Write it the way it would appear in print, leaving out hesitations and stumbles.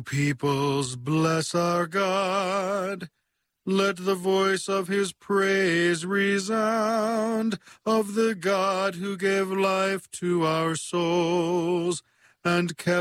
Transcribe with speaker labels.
Speaker 1: peoples, bless our God. Let the voice of his praise resound, of the God who gave life to our souls and kept